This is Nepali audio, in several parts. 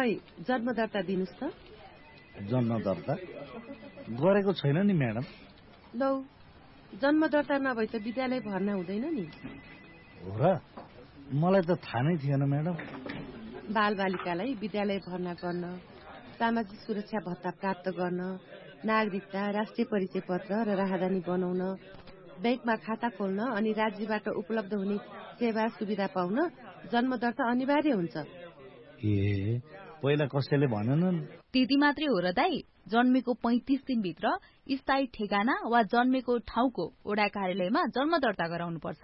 मलाई जन्म दर्ता दिनुस् त। जन्म दर्ता गरेको छैन नि म्याडम। लौ जन्म दर्ता नभए त विद्यालय भर्ना हुँदैन नि। हो र, मलाई त थाहा नै थिएन म्याडम। बालबालिकालाई विद्यालय भर्ना गर्न, सामाजिक सुरक्षा भत्ता प्राप्त गर्न, नागरिकता, राष्ट्रिय परिचय पत्र र राहदानी बनाउन, बैंकमा खाता खोल्न अनि राज्यबाट उपलब्ध हुने सेवा सुविधा पाउन जन्म दर्ता अनिवार्य हुन्छ। ए, पहिला कसैले भनेनन्? त्यति मात्रै हो र दाइ? जन्मेको 35 दिनभित्र स्थायी ठेगाना वा जन्मेको ठाउँको वडा कार्यालयमा जन्म दर्ता गराउनु पर्छ।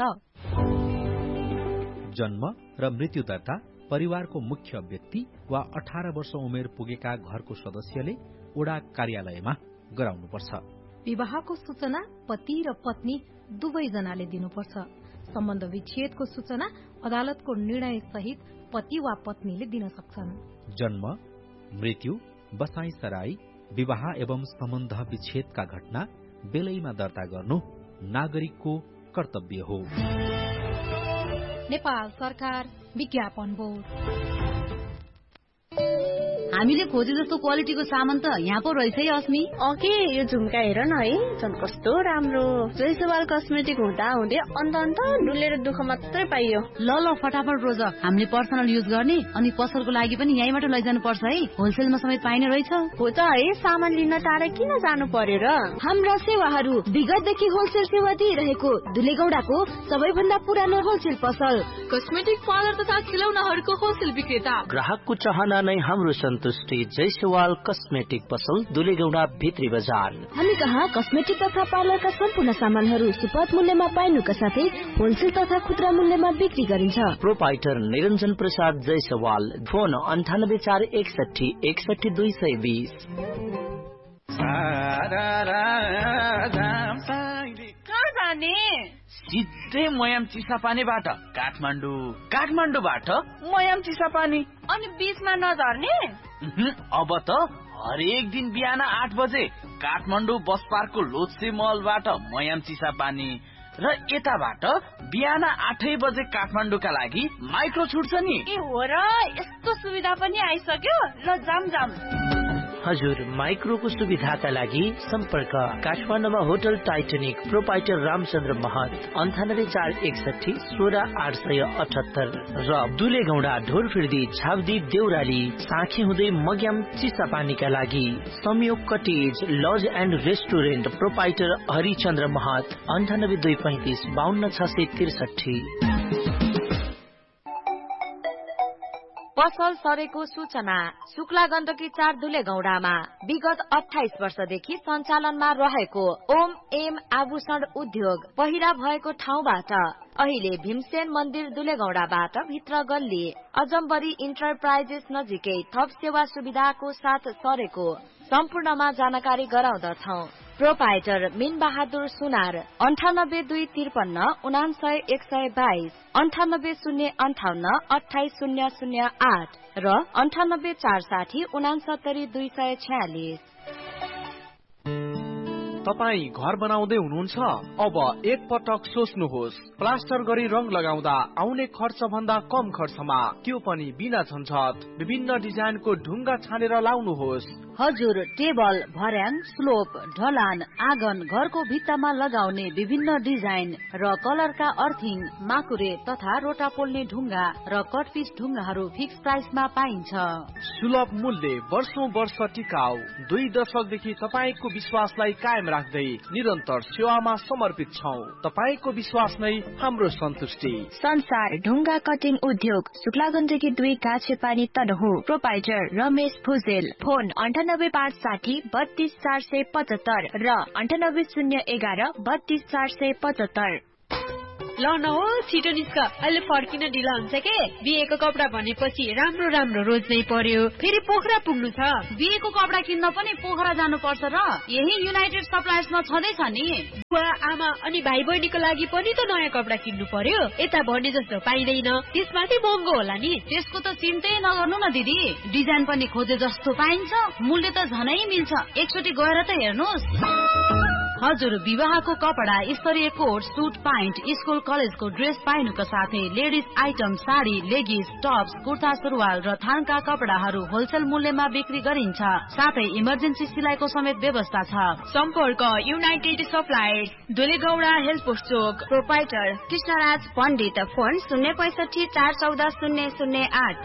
जन्म र मृत्यु दर्ता परिवारको मुख्य व्यक्ति वा 18 वर्ष उमेर पुगेका घरको सदस्यले वडा कार्यालयमा गराउनुपर्छ। विवाहको सूचना पति र पत्नी दुवैजनाले दिनुपर्छ। सम्बन्ध विच्छेदको सूचना अदालतको निर्णय सहित पति वा पत्नीले दिन सक्छन्। जन्म, मृत्यु, बसाई सराई, विवाह एवं सम्बन्ध विच्छेदका घटना बेलैमा दर्ता गर्नु नागरिकको कर्तव्य हो। नेपाल सरकार विज्ञापन बोर्ड। हामीले खोजे जस्तो क्वालिटीको सामान त यहाँ पो रहेछ है अस्मी। के यो झुम्का हेर न है, झन् कस्तो राम्रो। जयसवाल कस्मेटिक हुँदा हुँदै अन्त डुलेर दुःख मात्रै पाइयो। ल फटाफट रोज, हामीले पर्सनल युज गर्ने अनि पसलको लागि पनि यहीँबाट लैजानु पर्छ है। होलसेलमा समेत पाइने रहेछ। हो त है, सामान लिन टाढा किन जानु पर्यो र? हाम्रा सेवाहरू विगतदेखि होलसेल सेवा दिइरहेको दुलेगौडाको सबैभन्दा पुरानो होलसेल पसल, कस्मेटिक पार्लर तथा खिलौनाहरूको होलसेल विक्रेता। ग्राहकको चाहना नै हाम्रो सन्तुष्टि। जयसवाल कस्मेटिक पसल, दुलेगौडा भित्री बजार। हामी कहाँ कस्मेटिक तथा पार्लरका सम्पूर्ण सामानहरू सुपथ मूल्यमा पाइनुका साथै होलसेल तथा खुद्रा मूल्यमा बिक्री गरिन्छ। प्रोपाइटर निरञ्जन प्रसाद जयसवाल। फोन 9841 61220। कहाँ जाने? सिधै मयाम चिसापानीबाट काठमाडौँबाट मयाम चिसापानी। अनि बीचमा नझर्ने? अब त हरेक दिन बिहान 8 बजे काठमाडौँ बस पार्कको लोत्से मलबाट मयाम चिसापानी र यताबाट बिहान 8 बजे काठमाडौँका लागि माइक्रो छुट्छ नि। ए हो र, यस्तो सुविधा पनि आइसक्यो। ल जाम। हजुर, माइक्रोको सुविधाका लागि सम्पर्क काठमाडौँमा होटल टाइटनिक, प्रोपाइटर रामचन्द्र महत, 9841 16878 र दुलेगौडा ढोरफिर्दी छाब्दी देउराली साँखे हुँदै मग्याम चिसापानीका लागि संयोग cottage laws and restaurant, proprietor Harichandra महत, 9825 52663। पसल सरेको सूचना शुक्ला गण्डकी 4 दुलेगौडामा विगत 28 वर्षदेखि सञ्चालनमा रहेको ओम एम आभूषण उद्योग पहिरा भएको ठाउँबाट अहिले भीमसेन मन्दिर दुलेगौडाबाट भित्र गल्ली अजम्बरी इन्टरप्राइजेस नजिकै थप सेवा सुविधाको साथ सरेको सम्पूर्णमा जानकारी गराउँदछौं। प्रोपाइटर मीन बहादुर सुनार 9825 99122 9805 28008 र 9846 69246। तपाई घर बनाउँदै हुनुहुन्छ? अब एक पटक सोच्नुहोस्। प्लास्टर गरी रङ लगाउँदा आउने खर्च भन्दा कम खर्चमा, त्यो पनि बिना झन्झट। विभिन्न डिजाइनको ढुङ्गा छानेर लाउनुहोस्। हजुर, टेबल, भर्याङ, स्लोप, ढलान, आँगन, घरको भित्तामा लगाउने विभिन्न डिजाइन र कलरका अर्थिङ, माकुरे तथा रोटा पोल्ने ढुङ्गा र कटपिस ढुङ्गाहरू फिक्स प्राइसमा पाइन्छ। सुलभ मूल्य, वर्षौं वर्ष टिकाउ। 2 दशकदेखि तपाईको विश्वासलाई कायम राख्दै निरन्तर सेवामा समर्पित छौं। तपाईको विश्वास नै हाम्रो सन्तुष्टि। संसार ढुङ्गा कटिङ उद्योग, शुक्ला गण्डकी 2 काछेपानी तनहु। प्रोपाइटर रमेश भुजेल। फोन 9856 32475 र 9801 32475। ल न हो, छिटो निस्क, अहिले फर्किन ढिला हुन्छ के। बिहेको कपडा भनेपछि राम्रो रोज्नै पर्यो, फेरि पोखरा पुग्नु छ। बिहेको कपडा किन्न पनि पोखरा जानु पर्छ र यही युनाइटेड सप्लायर्समा छँदैछ नि। बुवा आमा अनि भाइ बहिनीको लागि पनि त नयाँ कपडा किन्नु पर्यो। यता भने जस्तो पाइँदैन, त्यसमाथि महँगो होला नि। त्यसको त चिन्तै नगर्नु न दिदी, डिजाइन पनि खोजे जस्तो पाइन्छ, मूल्य त झनै मिल्छ। एकचोटि गएर त हेर्नुहोस्। हजुर, विवाहको कपडा, स्तरीय कोट, सुट, प्यान्ट, स्कुल कलेजको ड्रेस पाइनुका साथै ladies item, sari, लेगिस, Tops, kurta सुरुवाल र थानका कपडाहरू होलसेल मूल्यमा बिक्री गरिन्छ। साथै इमर्जेन्सी सिलाइको समेत व्यवस्था छ। सम्पर्क युनाइटेड सप्लायर्स, दुलेगौडा हेल्थ पोस्ट चोक, प्रोपाइटर कृष्णराज पण्डित, फोन 065 414 008।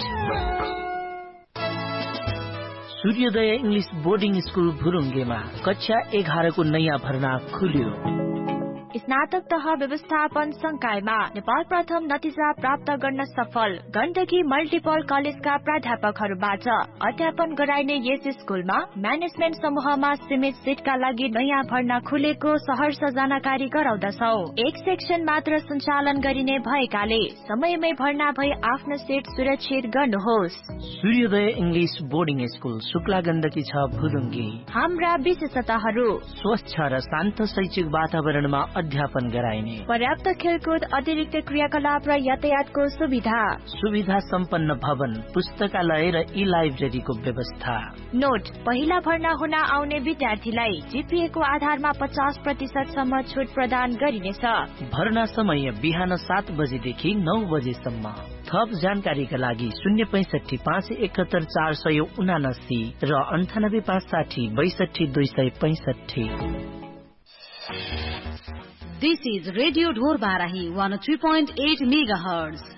सूर्योदय इंग्लिश बोर्डिङ स्कूल भुरुङ्गेमा कक्षा 11 को नयाँ भर्ना खुल्यो। स्नातक तह व्यवस्थापन संकायमा नेपाल प्रथम नतिजा प्राप्त गर्न सफल गण्डकी मल्टिपल कलेजका प्राध्यापकहरूबाट अध्यापन गराइने यस स्कूलमा म्यानेजमेन्ट समूहमा सीमित सिटका लागि नयाँ भर्ना खुलेको सहर्ष जानकारी गराउँदछौ। एक सेक्सन मात्र सञ्चालन गरिने भएकाले समयमै भर्ना भई आफ्नो सिट सुरक्षित गर्नुहोस्। सूर्योदय English boarding school Shukla Gandaki 6 भुरुङ्गे। हाम्रा विशेषताहरू स्वच्छ र शान्त शैक्षिक वातावरणमा अध्यापन गराइने, पर्याप्त खेलकुद, अतिरिक्त क्रियाकलाप र यातायातको सुविधा सम्पन्न भवन, पुस्तकालय र ई लाइब्रेरीको व्यवस्था। नोट, पहिला भर्ना हुन आउने विद्यार्थीलाई जीपीए को आधारमा 50% सम्म छुट प्रदान गरिनेछ। भर्ना समय बिहान 7 बजेदेखि 9 बजेसम्म। थप जानकारीका लागि 065 571 479 र 98 560 62 265। This is Radio Dhor Barahi 103.8 megahertz.